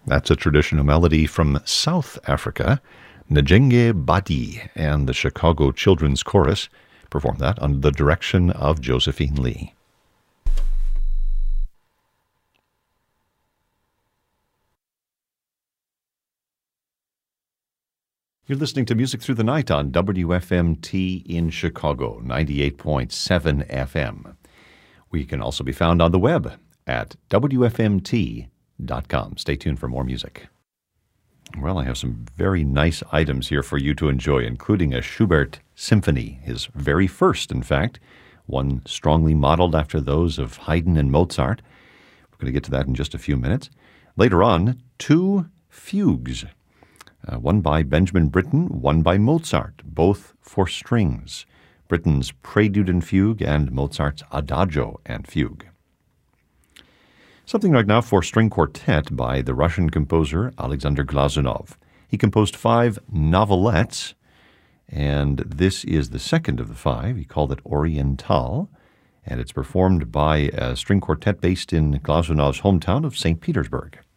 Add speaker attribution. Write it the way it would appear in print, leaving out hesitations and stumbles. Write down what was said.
Speaker 1: That's a traditional melody from South Africa. Njenge Badi and the Chicago Children's Chorus performed that under the direction of Josephine Lee. You're listening to Music Through the Night on WFMT in Chicago, 98.7 FM. We can also be found on the web at WFMT.com. Stay tuned for more music. Well, I have some very nice items here for you to enjoy, including a Schubert symphony, his very first, in fact, one strongly modeled after those of Haydn and Mozart. We're going to get to that in just a few minutes. Later on, two fugues, one by Benjamin Britten, one by Mozart, both for strings. Britten's Prelude and Fugue and Mozart's Adagio and Fugue. Something right now for string quartet by the Russian composer Alexander Glazunov. He composed 5 novelettes, and this is the second of the 5. He called it Oriental, and it's performed by a string quartet based in Glazunov's hometown of St. Petersburg.